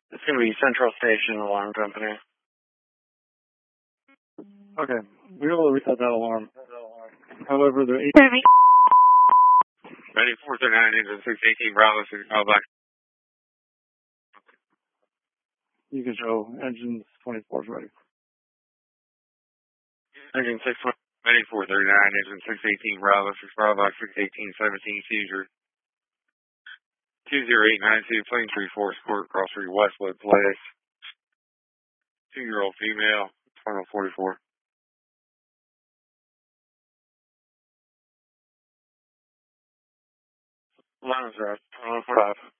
It's going to be Central Station Alarm Company. Okay, we will reset that alarm. However, the 9439 engine 618 Bravo 6 back. You can show engine 24 is ready. Engine 6 9439 engine 618 Bravo 6 back 618 17 seizure. 20892 plane 34 Sport Cross Street Westwood Place. 2-year-old female, final 44. Line is right. 145.